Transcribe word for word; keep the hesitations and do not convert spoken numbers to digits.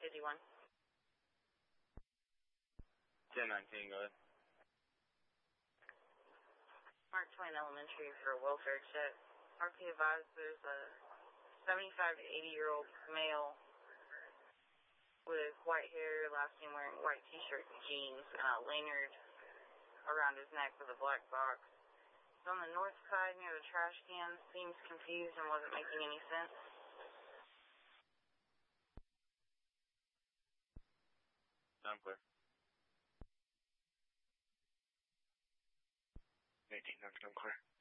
fifty-one. ten nineteen, go ahead. Mark Twain Elementary for a welfare check. R P advised there's a seventy-five to eighty year old male with white hair, last name wearing white t-shirt and jeans, and a lanyard around his neck with a black box. He's on the north side near the trash can, seems confused and wasn't making any sense. I'm clear. eighteen, I'm clear.